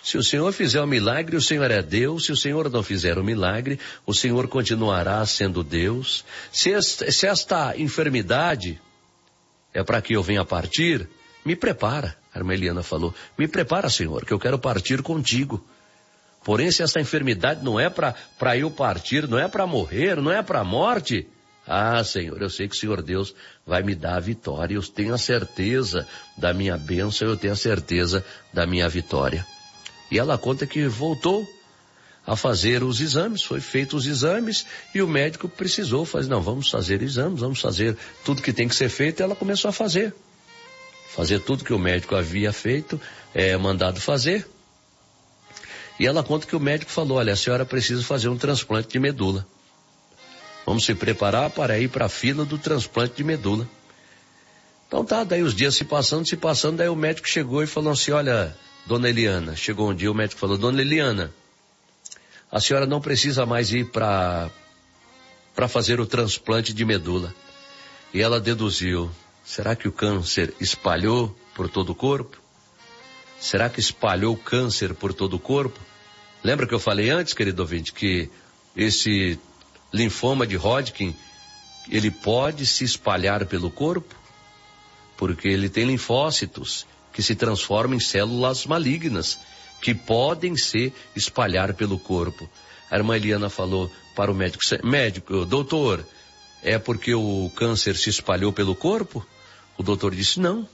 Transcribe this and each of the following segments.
Se o Senhor fizer o milagre, o Senhor é Deus. Se o Senhor não fizer o milagre, o Senhor continuará sendo Deus. Se esta enfermidade é para que eu venha partir, me prepara, a irmã Eliana falou. Me prepara, Senhor, que eu quero partir contigo. Porém, se esta enfermidade não é para eu partir, não é para morrer, não é para a morte, Senhor, eu sei que o Senhor Deus vai me dar a vitória. Eu tenho a certeza da minha bênção, eu tenho a certeza da minha vitória. E ela conta que voltou a fazer os exames, foi feito os exames e o médico precisou fazer, não, vamos fazer exames, vamos fazer tudo que tem que ser feito. E ela começou a fazer tudo que o médico havia feito, mandado fazer. E ela conta que o médico falou, olha, a senhora precisa fazer um transplante de medula. Vamos se preparar para ir para a fila do transplante de medula. Então tá, daí os dias se passando, daí o médico chegou e falou assim, olha, dona Eliana, chegou um dia, o médico falou, dona Eliana, a senhora não precisa mais ir para fazer o transplante de medula. E ela deduziu, será que o câncer espalhou por todo o corpo? Será que espalhou o câncer por todo o corpo? Lembra que eu falei antes, querido ouvinte, que esse linfoma de Hodgkin, ele pode se espalhar pelo corpo? Porque ele tem linfócitos que se transformam em células malignas, que podem se espalhar pelo corpo. A irmã Eliana falou para o médico, doutor, é porque o câncer se espalhou pelo corpo? O doutor disse, não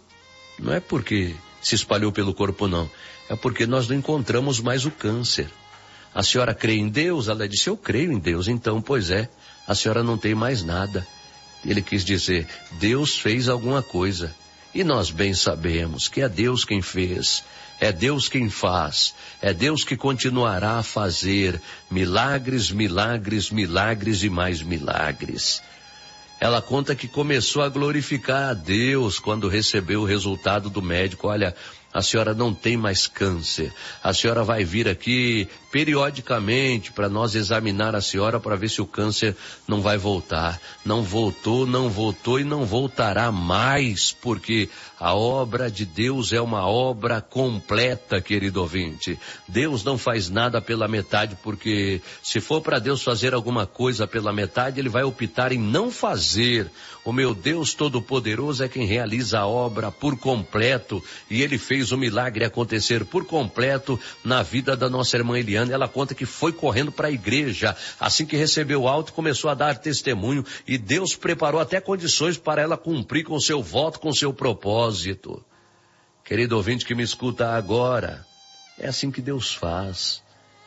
é porque se espalhou pelo corpo, não. É porque nós não encontramos mais o câncer. A senhora crê em Deus? Ela disse, eu creio em Deus. Então, pois é, a senhora não tem mais nada. Ele quis dizer, Deus fez alguma coisa. E nós bem sabemos que é Deus quem fez, é Deus quem faz, é Deus que continuará a fazer milagres, milagres, milagres e mais milagres. Ela conta que começou a glorificar a Deus quando recebeu o resultado do médico. Olha, a senhora não tem mais câncer. A senhora vai vir aqui periodicamente para nós examinar a senhora para ver se o câncer não vai voltar. Não voltou e não voltará mais, porque a obra de Deus é uma obra completa, querido ouvinte. Deus não faz nada pela metade, porque se for para Deus fazer alguma coisa pela metade, Ele vai optar em não fazer. O meu Deus Todo-Poderoso é quem realiza a obra por completo, e Ele fez o milagre acontecer por completo na vida da nossa irmã Eliana. Ela conta que foi correndo para a igreja, assim que recebeu o alto, começou a dar testemunho, e Deus preparou até condições para ela cumprir com seu voto, com seu propósito. Querido ouvinte que me escuta agora, é assim que Deus faz.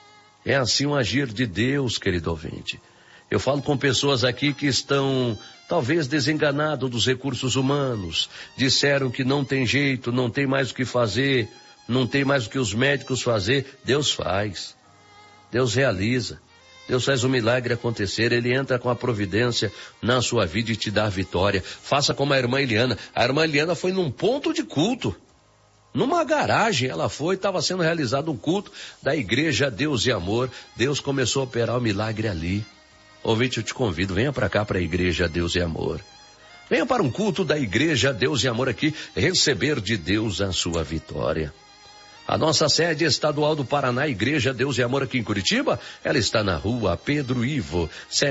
É assim o agir de Deus, querido ouvinte. Eu falo com pessoas aqui que estão talvez desenganados dos recursos humanos. Disseram que não tem jeito, não tem mais o que fazer, não tem mais o que os médicos fazer. Deus faz. Deus realiza. Deus faz o milagre acontecer. Ele entra com a providência na sua vida e te dá a vitória. Faça como a irmã Eliana. A irmã Eliana foi num ponto de culto. Numa garagem ela foi, estava sendo realizado um culto da igreja Deus e Amor. Deus começou a operar o milagre ali. Ouvinte, eu te convido, venha para cá para a igreja Deus e Amor. Venha para um culto da igreja Deus e Amor aqui, receber de Deus a sua vitória. A nossa sede estadual do Paraná, Igreja Deus e Amor aqui em Curitiba, ela está na rua Pedro Ivo,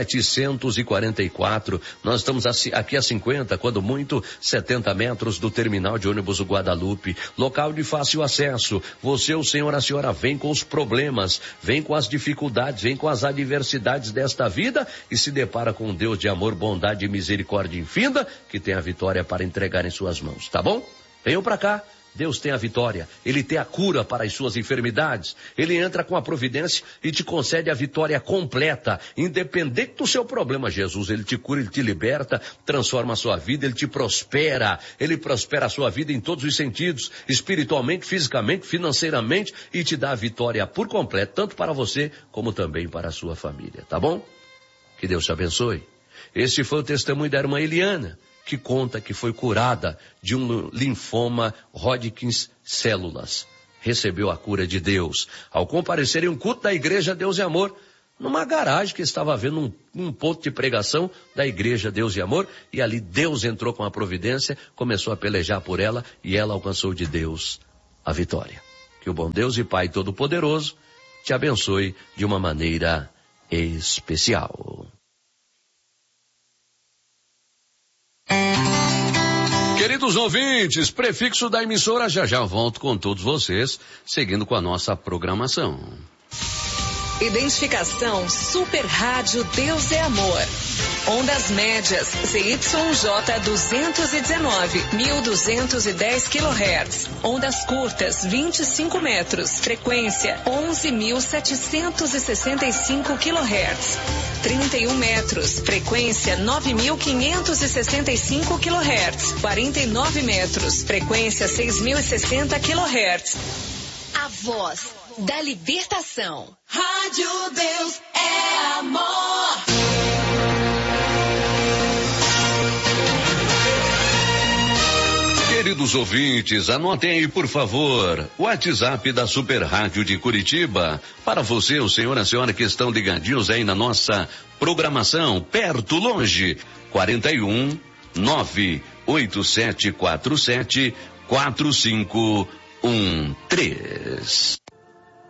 744. Nós estamos aqui a 50, quando muito, 70 metros do terminal de ônibus do Guadalupe. Local de fácil acesso. Você, o senhor, a senhora, vem com os problemas, vem com as dificuldades, vem com as adversidades desta vida e se depara com um Deus de amor, bondade e misericórdia infinda, que tem a vitória para entregar em suas mãos, tá bom? Venham para cá. Deus tem a vitória, Ele tem a cura para as suas enfermidades, Ele entra com a providência e te concede a vitória completa, independente do seu problema. Jesus, Ele te cura, Ele te liberta, transforma a sua vida, Ele te prospera, Ele prospera a sua vida em todos os sentidos, espiritualmente, fisicamente, financeiramente, e te dá a vitória por completo, tanto para você como também para a sua família, tá bom? Que Deus te abençoe. Esse foi o testemunho da irmã Eliana, que conta que foi curada de um linfoma Hodgkin células. Recebeu a cura de Deus ao comparecer em um culto da igreja Deus e Amor, numa garagem que estava havendo um ponto de pregação da igreja Deus e Amor, e ali Deus entrou com a providência, começou a pelejar por ela e ela alcançou de Deus a vitória. Que o bom Deus e Pai Todo-Poderoso te abençoe de uma maneira especial. Queridos ouvintes, prefixo da emissora, já volto com todos vocês, seguindo com a nossa programação. Identificação Super Rádio Deus é Amor. Ondas médias ZYJ 219, 1210 kHz. Ondas curtas 25 metros. Frequência 11.765 kHz. 31 metros. Frequência 9.565 kHz. 49 metros. Frequência 6.060 kHz. A voz da libertação. Rádio Deus é Amor. Queridos ouvintes, anotem aí, por favor, o WhatsApp da Super Rádio de Curitiba. Para você, o senhor e a senhora que estão ligadinhos aí na nossa programação, perto, longe, 41 98747 4513.